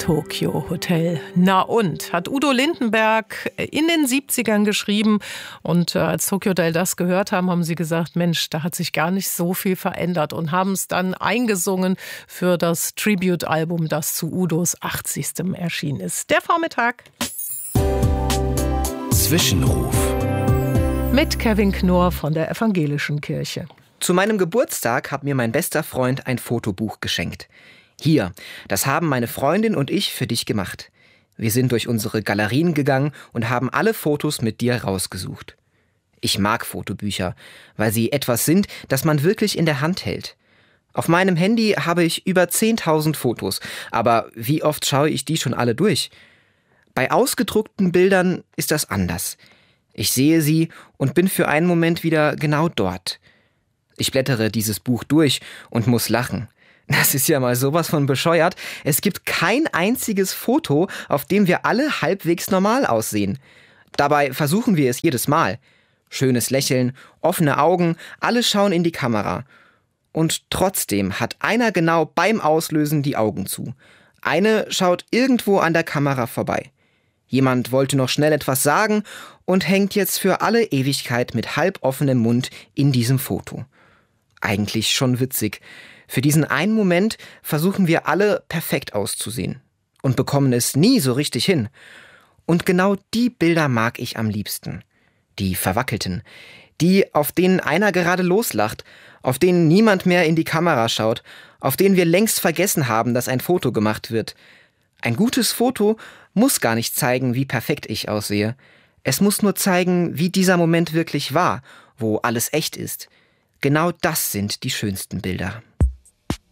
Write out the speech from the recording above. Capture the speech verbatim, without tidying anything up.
Tokyo Hotel. Na und, hat Udo Lindenberg in den siebzigern geschrieben. Und äh, als Tokyo Hotel das gehört haben, haben sie gesagt, Mensch, da hat sich gar nicht so viel verändert. Und haben es dann eingesungen für das Tribute-Album, das zu Udos achtzigstem erschienen ist. Der Vormittag. Zwischenruf. Mit Kevin Knorr von der Evangelischen Kirche. Zu meinem Geburtstag hat mir mein bester Freund ein Fotobuch geschenkt. Hier, das haben meine Freundin und ich für dich gemacht. Wir sind durch unsere Galerien gegangen und haben alle Fotos mit dir rausgesucht. Ich mag Fotobücher, weil sie etwas sind, das man wirklich in der Hand hält. Auf meinem Handy habe ich über zehntausend Fotos, aber wie oft schaue ich die schon alle durch? Bei ausgedruckten Bildern ist das anders. Ich sehe sie und bin für einen Moment wieder genau dort. Ich blättere dieses Buch durch und muss lachen. Das ist ja mal sowas von bescheuert. Es gibt kein einziges Foto, auf dem wir alle halbwegs normal aussehen. Dabei versuchen wir es jedes Mal. Schönes Lächeln, offene Augen, alle schauen in die Kamera. Und trotzdem hat einer genau beim Auslösen die Augen zu. Eine schaut irgendwo an der Kamera vorbei. Jemand wollte noch schnell etwas sagen und hängt jetzt für alle Ewigkeit mit halboffenem Mund in diesem Foto. Eigentlich schon witzig. Für diesen einen Moment versuchen wir alle perfekt auszusehen und bekommen es nie so richtig hin. Und genau die Bilder mag ich am liebsten. Die verwackelten. Die, auf denen einer gerade loslacht, auf denen niemand mehr in die Kamera schaut, auf denen wir längst vergessen haben, dass ein Foto gemacht wird. Ein gutes Foto muss gar nicht zeigen, wie perfekt ich aussehe. Es muss nur zeigen, wie dieser Moment wirklich war, wo alles echt ist. Genau das sind die schönsten Bilder.